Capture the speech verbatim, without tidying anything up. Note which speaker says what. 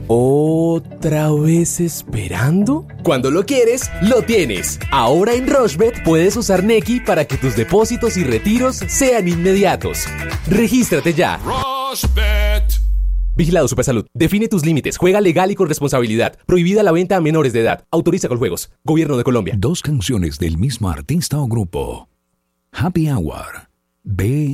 Speaker 1: ¿Otra vez esperando? Cuando lo quieres, lo tienes. Ahora en Rushbet puedes usar Nequi para que tus depósitos y retiros sean inmediatos. Regístrate ya. Rushbet. Vigilado Supersalud. Define tus límites. Juega legal y con responsabilidad. Prohibida la venta a menores de edad. Autoriza con juegos. Gobierno de Colombia.
Speaker 2: Dos canciones del mismo artista o grupo. Happy Hour. B